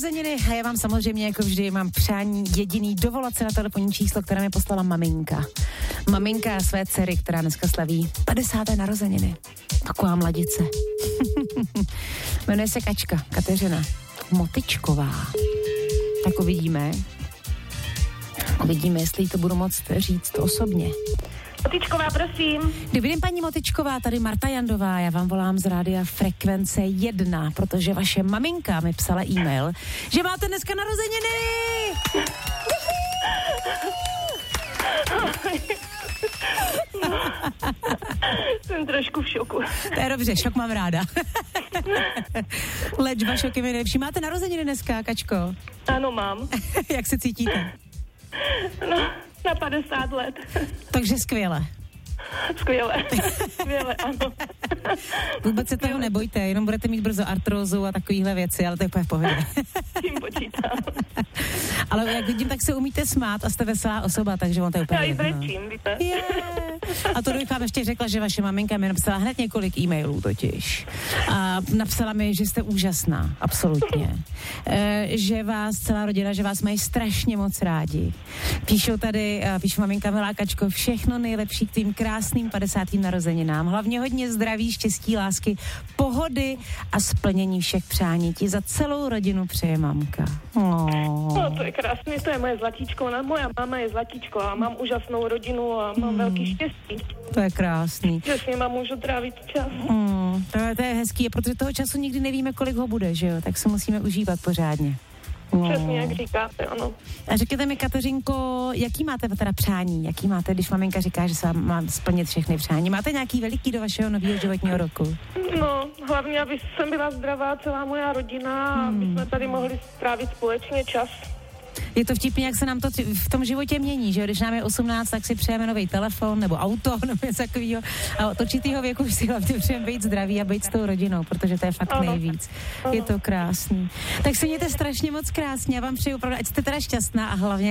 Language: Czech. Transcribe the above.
narozeniny a já vám samozřejmě jako vždy mám přání jediný dovolat se na telefonní číslo, které mi poslala maminka. Maminka své dcery, která dneska slaví 50. narozeniny. Taková mladice. Jmenuje se Kateřina Motyčková. Tak uvidíme, jestli to budu moct říct osobně. Motyčková, prosím. Dobrý den, paní Motyčková, tady Marta Jandová, já vám volám z rádia Frekvence 1, protože vaše maminka mi psala e-mail, že máte dneska narozeniny! Jsem trošku v šoku. To je dobře, šok mám ráda. Léčba šokem je nejlepší. Máte narozeniny dneska, Kačko? Ano, mám. Jak se cítíte? No, na 50 let. Takže skvěle. Skvěle, ano. Vůbec se toho nebojte, jenom budete mít brzo artrózu a takovýhle věci, ale to je úplně v pohodě. Tím počítám. Ale jak vidím, tak se umíte smát a jste veselá osoba, takže on to je úplně Já i jedno. brečím, víte. A to bych vám ještě řekla, že vaše maminka mi napsala hned několik e-mailů totiž. A napsala mi, že jste úžasná, absolutně. Že vás celá rodina, že vás mají strašně moc rádi. Píšu maminka milá Kačko, všechno nejlepší k tým krásným 50. narozeninám. Hlavně hodně zdraví, štěstí, lásky, pohody a splnění všech přání. Ti za celou rodinu přeje mamka. No, to je krásné, to je moje zlatíčko. Moja máma je zlatíčko a mám úžasnou rodinu a mám velký štěstí. To je krásný. Že s nima můžu trávit čas. To je hezký, protože toho času nikdy nevíme, kolik ho bude, že jo? Tak se musíme užívat pořádně. Přesně, jak říkáte, ano. A řekněte mi, Kateřinko, jaký máte teda přání? Jaký máte, když maminka říká, že se vám má splnit všechny přání? Máte nějaký veliký do vašeho nového životního roku? No, hlavně, aby jsem byla zdravá, celá moja rodina, aby jsme tady mohli strávit společně čas. Je to vtipně, jak se nám to v tom životě mění, že když nám je 18, tak si přejeme nový telefon nebo auto nebo něco takového. A od určitého věku už si hlavně přejeme být zdraví a být s tou rodinou, protože to je fakt nejvíc. Je to krásný. Tak se mějte strašně moc krásně, já vám přeju opravdu, ať jste teda šťastná a hlavně